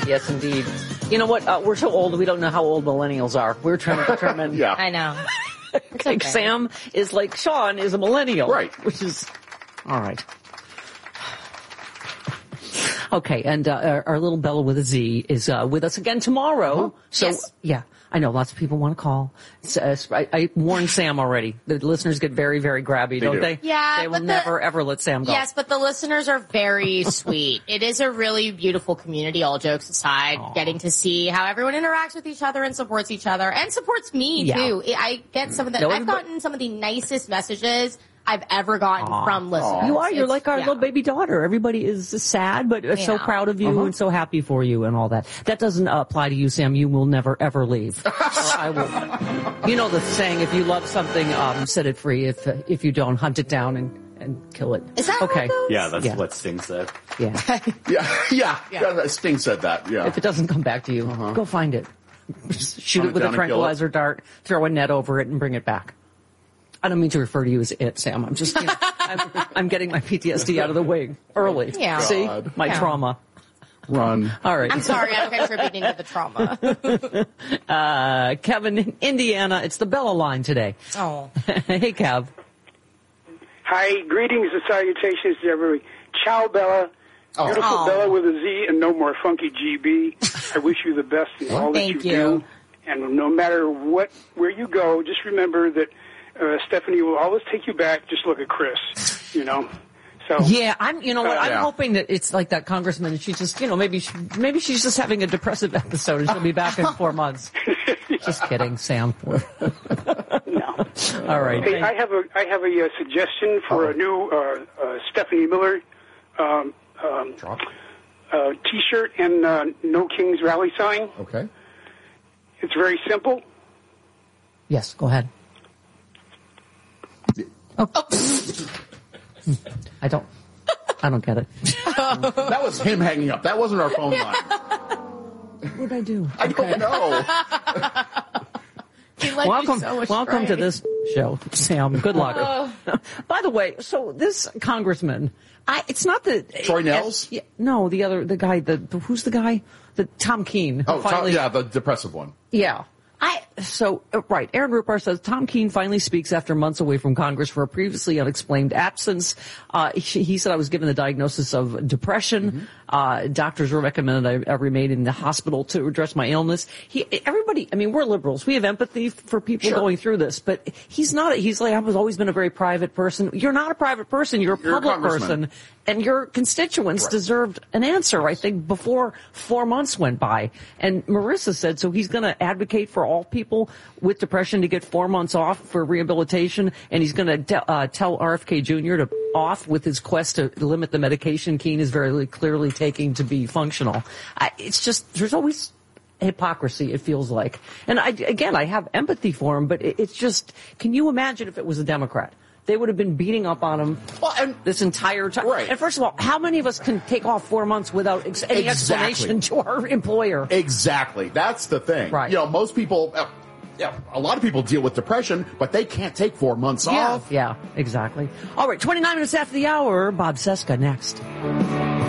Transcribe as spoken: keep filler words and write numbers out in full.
Yes, indeed. You know what? Uh, we're so old, we don't know how old millennials are. We're trying to determine. Yeah. I know. Like okay. Sam is like Sean is a millennial. Right. Which is, all right. Okay, and uh, our, our little Bella with a Z is uh, with us again tomorrow. Uh-huh. So, Yes. yeah, I know lots of people want to call. So, uh, I, I warned Sam already. The listeners get very, very grabby, They don't do. they? Yeah, They will but the- never, ever let Sam go. Yes, but the listeners are very sweet. It is a really beautiful community, all jokes aside, Aww. getting to see how everyone interacts with each other and supports each other and supports me Yeah. too. I get some of the, No, I've everybody- gotten some of the nicest messages I've ever gotten Aww. from listeners. You are. You're It's- like our yeah. little baby daughter. Everybody is sad, but uh, so Yeah. proud of you Uh-huh. and so happy for you and all that. That doesn't uh, apply to you, Sam. You will never, ever leave. Or I will. You know the saying, if you love something, um, set it free. If uh, if you don't, hunt it down and, and kill it. Is that how okay? it goes? Yeah, that's Yeah. what Sting said. Yeah. Yeah, yeah, yeah. Sting said that. Yeah. If it doesn't come back to you, go find it. Just shoot Hunt it it with a down and kill it. tranquilizer dart, throw a net over it, and bring it back. I don't mean to refer to you as it, Sam. I'm just, you know, I'm, I'm getting my P T S D out of the way early. Yeah. See? God. My Yeah. trauma. Run. All right. I'm sorry, I'm contributing to the trauma. Uh, Kevin in Indiana. It's the Bella line today. Oh. Hey, Kev. Hi, greetings and salutations to everybody. Ciao, Bella. Oh. Beautiful Aw. Bella with a Z and no more funky G B. I wish you the best in all that Thank you, you. do. And no matter what, where you go, just remember that uh, Stephanie will always take you back. Just look at Chris, you know. So Yeah, I'm. You know what? Uh, I'm yeah. hoping that it's like that congressman, and she's just, you know, maybe she, maybe she's just having a depressive episode, and she'll be back in four months. Just kidding, Sam. no. All right. Hey, I have a I have a uh, suggestion for Uh-oh. a new uh, uh, Stephanie Miller um, um, Drop. uh, T-shirt and uh, No Kings Rally sign. Okay. It's very simple. Yes, go ahead. Oh. I don't. I don't get it. That was him hanging up. That wasn't our phone line. What did I do? I don't know. He led you Welcome, so welcome to astray. this show, Sam. Good luck. By the way, so this congressman, I, it's not the Troy Nels? Yeah, no, the other, the guy, the, the who's the guy? The Tom Keene. who Oh, Tom, finally- yeah, the depressive one. Yeah. I, so, uh, right, Aaron Rupar says Tom Keene finally speaks after months away from Congress for a previously unexplained absence. Uh, he, he said I was given the diagnosis of depression. Mm-hmm. Uh, doctors recommended I, I remain in the hospital to address my illness. He, everybody, I mean, we're liberals. We have empathy for people Sure. going through this, but he's not, he's like, I've always been a very private person. You're not a private person. You're a You're a public congressman. person. And your constituents Right. deserved an answer, I think, before four months went by. And Marissa said, so he's going to advocate for all people with depression to get four months off for rehabilitation, and he's going to uh, tell R F K Junior to off with his quest to limit the medication Keene is very clearly taking to be functional. I, it's just, there's always hypocrisy, it feels like. And I, again, I have empathy for him, but it, it's just, can you imagine if it was a Democrat? They would have been beating up on him Well, and this entire time. Right. And first of all, how many of us can take off four months without ex- any Exactly. explanation to our employer? Exactly. That's the thing. Right. You know, most people, uh, yeah, a lot of people deal with depression, but they can't take four months off. Yeah, exactly. All right, twenty-nine minutes after the hour, Bob Seska next.